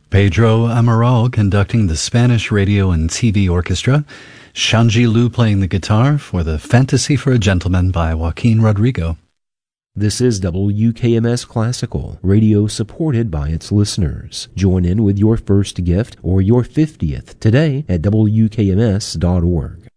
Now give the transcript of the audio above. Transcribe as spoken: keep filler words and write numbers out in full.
Pedro Amaral conducting the Spanish Radio and T V Orchestra, Shanji Lu playing the guitar for the Fantasy for a Gentleman by Joaquin Rodrigo. This is W K M S Classical, radio supported by its listeners. Join in with your first gift or your fiftieth today at W K M S dot org.